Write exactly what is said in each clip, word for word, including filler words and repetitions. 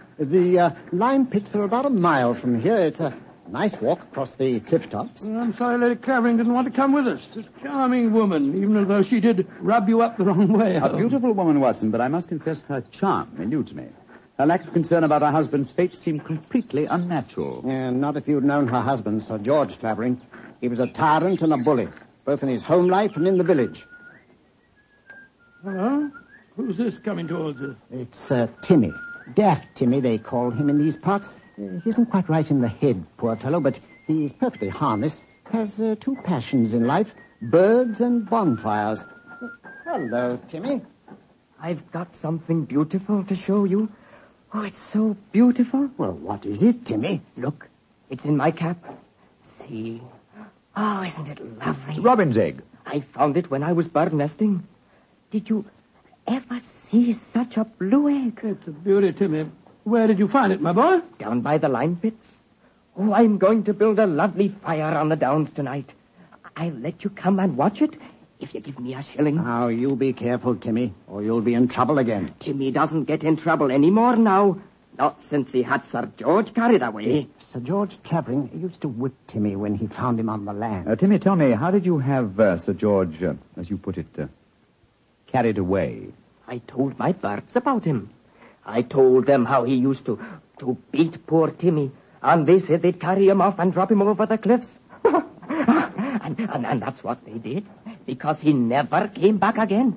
The uh, lime pits are about a mile from here. It's a nice walk across the cliff tops. Well, I'm sorry Lady Clavering didn't want to come with us. She's a charming woman, even though she did rub you up the wrong way. A beautiful woman, Watson, but I must confess her charm eludes me. Her lack of concern about her husband's fate seemed completely unnatural. Yeah, not if you'd known her husband, Sir George Clavering. He was a tyrant and a bully, both in his home life and in the village. Hello? Who's this coming towards us? It's uh, Timmy. Daft Timmy, they call him in these parts. Uh, he isn't quite right in the head, poor fellow, but he's perfectly harmless. Has uh, two passions in life, birds and bonfires. Uh, hello, Timmy. I've got something beautiful to show you. Oh, it's so beautiful. Well, what is it, Timmy? Look, it's in my cap. See? Oh, isn't it lovely? It's a robin's egg. I found it when I was bird nesting. Did you ever see such a blue egg? It's a beauty, Timmy. Where did you find it, my boy? Down by the lime pits. Oh, I'm going to build a lovely fire on the downs tonight. I'll let you come and watch it if you give me a shilling. Now, you be careful, Timmy, or you'll be in trouble again. Timmy doesn't get in trouble anymore now. Not since he had Sir George carried away. Sir George Clavering used to whip Timmy when he found him on the land. Uh, Timmy, tell me, how did you have uh, Sir George, uh, as you put it, uh, carried away? I told my birds about him. I told them how he used to, to beat poor Timmy, and they said they'd carry him off and drop him over the cliffs. and, and, and that's what they did, because he never came back again.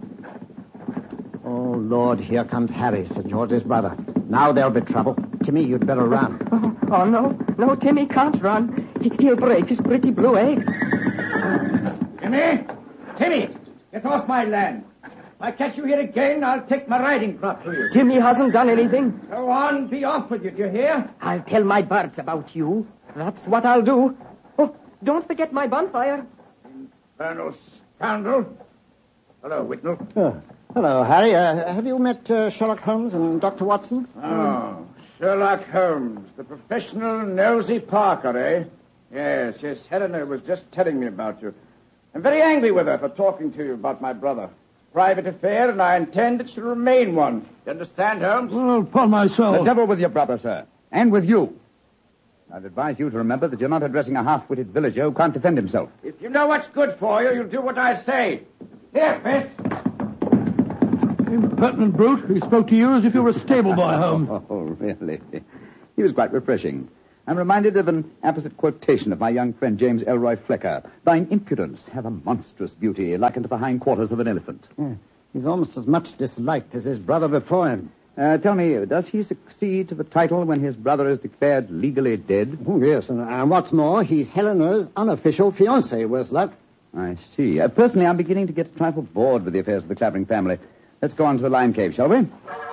Oh, Lord, here comes Harry, Sir George's brother. Now there'll be trouble. Timmy, you'd better run. Oh, oh no, no, Timmy can't run. He, he'll break his pretty blue egg. Timmy! Timmy! Get off my land. If I catch you here again, I'll take my riding crop to you. Timmy hasn't done anything. Go on, be off with you, do you hear? I'll tell my birds about you. That's what I'll do. Oh, don't forget my bonfire. Infernal scoundrel. Hello, Whitnell. Oh, hello, Harry. Uh, have you met uh, Sherlock Holmes and Doctor Watson? Oh, Sherlock Holmes, the professional nosy Parker, eh? Yes, yes, Helena was just telling me about you. I'm very angry with her for talking to you about my brother. Private affair, and I intend it should remain one. You understand, Holmes? Well, upon my soul. The devil with your brother, sir. And with you. I'd advise you to remember that you're not addressing a half-witted villager who can't defend himself. If you know what's good for you, you'll do what I say. Here, Fist. Impertinent brute. He spoke to you as if you were a stable boy, Holmes. Oh, really? He was quite refreshing. I'm reminded of an apposite quotation of my young friend James Elroy Flecker. Thine impudence have a monstrous beauty, likened to the hindquarters of an elephant. Yeah, he's almost as much disliked as his brother before him. Uh, tell me, does he succeed to the title when his brother is declared legally dead? Oh, yes, and, and what's more, he's Helena's unofficial fiancé, worse luck. I see. Uh, personally, I'm beginning to get a trifle bored with the affairs of the Clavering family. Let's go on to the lime cave, shall we?